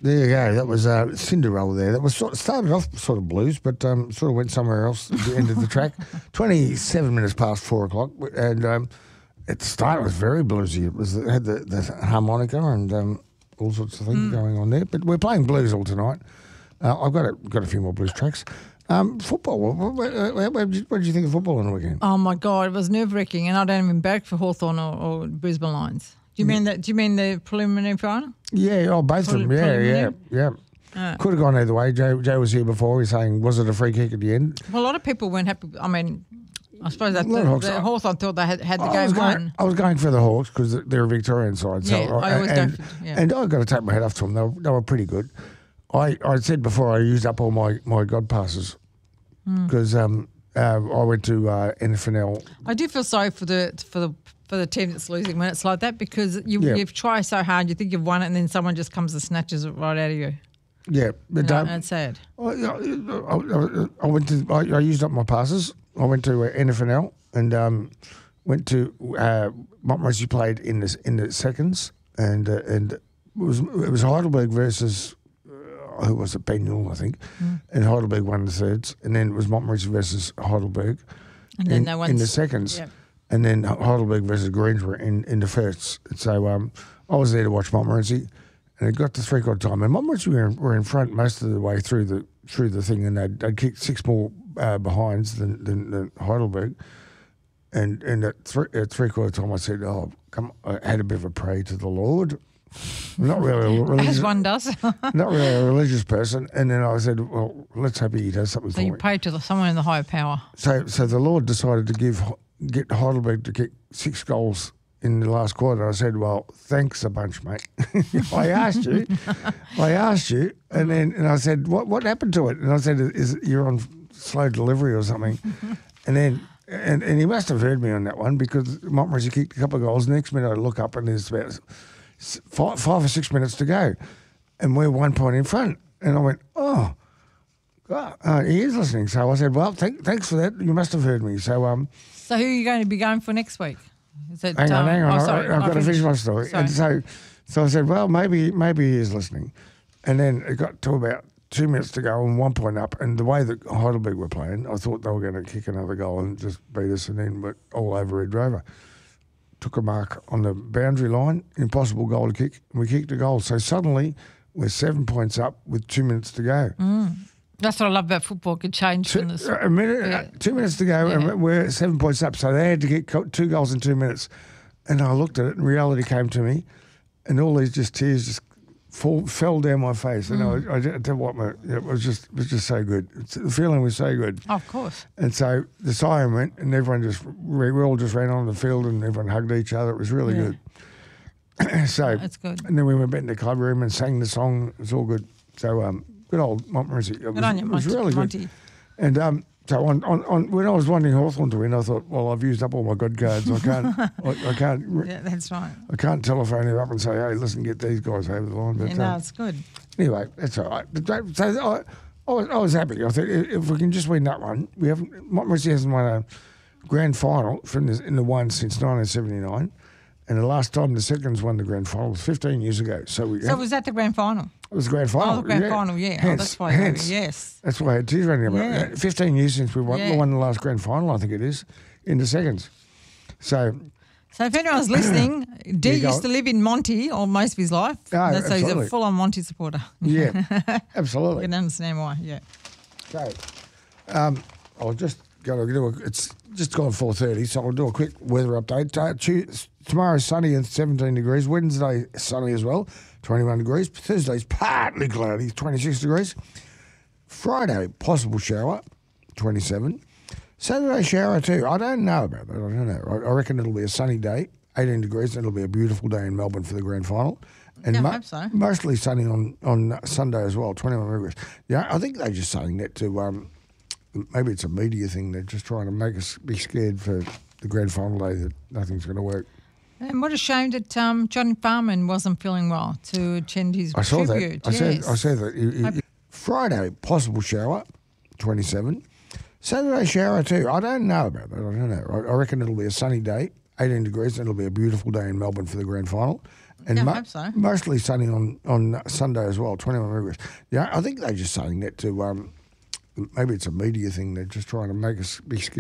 There you go. That was Cinderella there. That was started off sort of blues, but sort of went somewhere else at the end of the track. 27 minutes past 4 o'clock, and at the start it was very bluesy. It had the harmonica and all sorts of things going on there. But we're playing blues all tonight. I've got a few more blues tracks. Football. What did you think of football on the weekend? Oh my God, it was nerve-wracking, and I don't even back for Hawthorn or Brisbane Lions. Do you mean that? Do you mean the preliminary final? Yeah, both of them. Yeah. Could have gone either way. Joe was here before. He's saying, was it a free kick at the end? Well, a lot of people weren't happy. I mean, I suppose that the Hawthorn thought they had the game won. I was going for the Hawks because they're a Victorian side. So I always go for, and I've got to take my hat off to them. They were pretty good. I said before I used up all my God passes because I went to NFNL. I do feel sorry for the team that's losing when it's like that, because you've tried so hard, you think you've won it, and then someone just comes and snatches it right out of you. Yeah, but and it's sad. I used up my passes. I went to NFNL and went to Montmorency played in the seconds, and it was Heidelberg versus who was it, Bengal, I think, and Heidelberg won the thirds, and then it was Montmorency versus Heidelberg, and then they won in the seconds. Yep. And then Heidelberg versus Greensboro in the firsts. So I was there to watch Montmorency, and it got to three-quarter time. And Montmorency were in front most of the way through the thing, and they'd kicked 6 more behinds than Heidelberg. And at three-quarter time, I said, I had a bit of a prayer to the Lord. Not really a religious, as one does. not really a religious person. And then I said, well, let's hope he does something for me. So you prayed to someone in the higher power. So the Lord decided to get Heidelberg to kick 6 goals in the last quarter. I said, well, thanks a bunch, mate. I asked you, and I said, what happened to it? And I said, is you're on slow delivery or something? And then and he must have heard me on that one, because Montmorency kicked a couple of goals. Next minute I look up and there's about 5 or 6 minutes to go, and we're 1 point in front. And I went, oh, God, he is listening. So I said, well, thanks for that. You must have heard me. So So who are you going to be going for next week? Is it, hang on. sorry, I've got to finish my story. Sorry. And so I said, well, maybe he is listening. And then it got to about 2 minutes to go and 1 point up. And the way that Heidelberg were playing, I thought they were going to kick another goal and just beat us, and then went all over Red Rover. Took a mark on the boundary line, impossible goal to kick, and we kicked a goal. So suddenly we're 7 points up with 2 minutes to go. That's what I love about football. It could change from this. 2 minutes to go, and we're 7 points up. So they had to get 2 goals in 2 minutes. And I looked at it, and reality came to me, and all these tears just fell down my face. And I tell you what, it was just so good. The feeling was so good. Of course. And so the siren went, and everyone we all just ran on the field, and everyone hugged each other. It was really good. So that's good. And then we went back in the club room and sang the song. It was all good. So good old Montmorency. It was really good. Monty. And so on when I was wanting Hawthorn to win, I thought, well, I've used up all my good cards. I can't. Yeah, that's right. I can't telephone him up and say, hey, listen, get these guys over the line. But, no, it's good. Anyway, that's all right. So I was happy. I thought if we can just win that one, Montmorency hasn't won a grand final in the one since 1979. And the last time the Seconds won the grand final was 15 years ago. So was that the grand final? It was the grand final. Oh, the grand final, yeah. Hence, that's why. Yes. That's why I had tears running about. 15 years since we won the last grand final, I think it is, in the Seconds. So if anyone's listening, D used to live in Monty all most of his life. Oh, so he's a full-on Monty supporter. Yeah, absolutely. You can understand why, yeah. So I'll just go to it's just gone 4:30, so I'll do a quick weather update. Tomorrow's sunny and 17 degrees. Wednesday, sunny as well, 21 degrees. Thursday's partly cloudy, 26 degrees. Friday, possible shower, 27. Saturday, shower too. I don't know about that. I don't know. I reckon it'll be a sunny day, 18 degrees, and it'll be a beautiful day in Melbourne for the grand final. And I hope so. Mostly sunny on Sunday as well, 21 degrees. Yeah, I think they're just saying that to maybe it's a media thing. They're just trying to make us be scared for the grand final day that nothing's going to work. And what a shame that Johnny Farman wasn't feeling well to attend his tribute. I saw that. Friday, possible shower, 27. Saturday, shower too. I don't know about that. I don't know. I reckon it'll be a sunny day, 18 degrees. It'll be a beautiful day in Melbourne for the grand final. And I hope so. Mostly sunny on Sunday as well, 21 degrees. Yeah, I think they're just saying that to maybe it's a media thing. They're just trying to make us be scared.